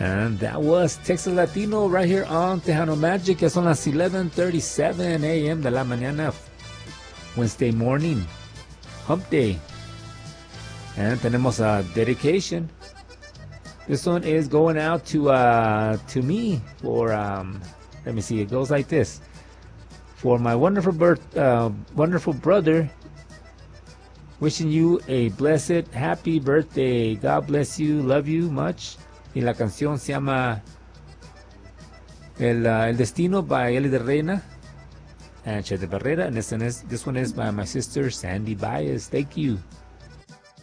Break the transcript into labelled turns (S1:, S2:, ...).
S1: And that was Texas Latino right here on Tejano Magic. Ya son las 11:37 a.m. de la mañana, Wednesday morning, hump day. And tenemos a dedication. This one is going out to me for, let me see, it goes like this. For my wonderful brother, wishing you a blessed, happy birthday. God bless you, love you much. Y la canción se llama El Destino by Eli de Reina and Che de Barrera. And this one is by my sister Sandy Baez. Thank you.